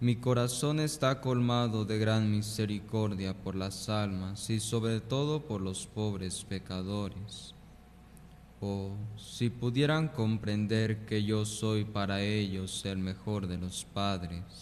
Mi corazón está colmado de gran misericordia por las almas y sobre todo por los pobres pecadores. Oh, si pudieran comprender que yo soy para ellos el mejor de los padres.